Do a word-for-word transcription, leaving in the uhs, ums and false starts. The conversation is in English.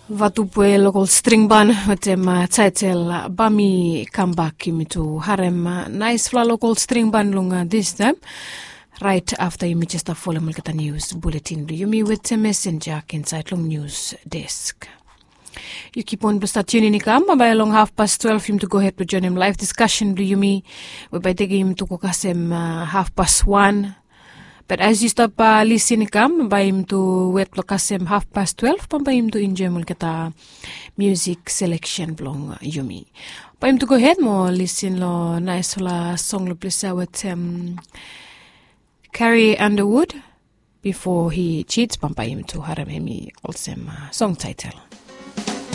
Vatupue local string band watem title Bami comeback to harem nice fla local string band lunga this time right after you just follow mulkata news bulletin do you me with the messenger inside long news desk. You keep on start tuning in come by along half past twelve him to go ahead to join him live discussion do you me we by taking him to kokasem uh, half past one. But as you stop uh, listening come by him to wet lokasem half past twelve by him to enjoy mulkata music selection blong yumi. By him to go ahead more listen lo nice la song lo please with um, Carrie Underwood before he cheats by him to harem hemi also uh, song title.